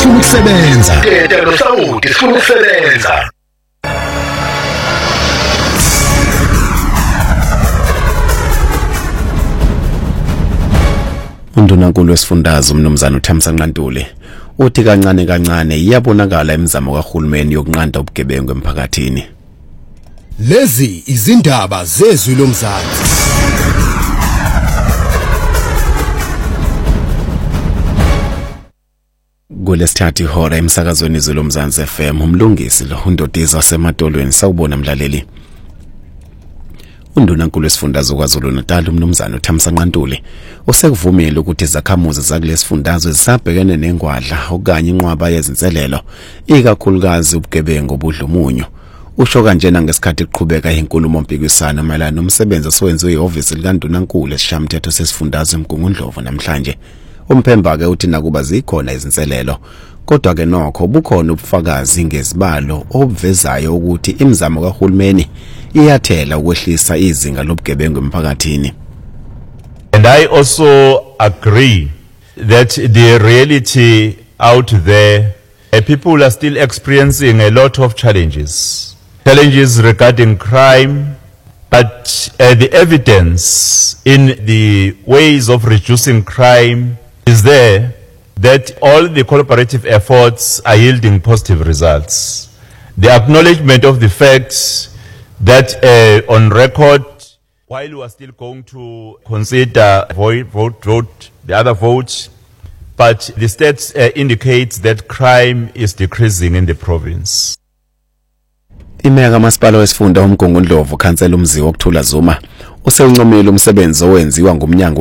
sifuna ukusebenza. Teta noSawuti sifuna ukusebenza. Undunankulu wesifundazwe umnumzana uThamsanqa Ntuli uthi kancane kancane iyabonakala imizamo kahulumeni yokunqanda ubugebengu emphakathini. Lezi izindaba zezwi lomzansi. Kulesithathu ihora emsakazweni izwi lomzansi FM umlungisi lo uNdodizwa waseMatolweni sawubona mlaleli. Undunankulu wesifundazwe kwaZulu-Natal umnumzana uThamsanqa Ntuli usekuvumile ukuthi izakhamuzi zakulesifundazwe zisabhekene nengwadla okanye inqwaba yezinselelo ikakhulukazi ubugebengu obudlumunyu. Usho kanjena ngesikhathi iqhubeka inkulumo mpikisano mayelana nomsebenzi owenziwe ihhovisi likaNdunankulu esishayamithetho sesifundazwe eMgungundlovu namhlanje. Umphemba ke uthi nakuba zikhona izinselelo kodwa ke nokho bukhona ubufakazi ngezibalo obuvezayo ukuthi imizamo kahulumeni iyathela ukwehlisa izinga lobugebengu emphakathini. And I also agree that the reality out there, people are still experiencing a lot of challenges regarding crime, but the evidence in the ways of reducing crime is there that all the cooperative efforts are yielding positive results. The acknowledgement of the fact that on record, while we are still going to consider vote, the other vote, but the stats indicates that crime is decreasing in the province. Imeya kamasipala wesifunda uMgungundlovu Khansela uMziwa Okuthula Zuma usewuncomile umsebenzi owenziwa ngumnyango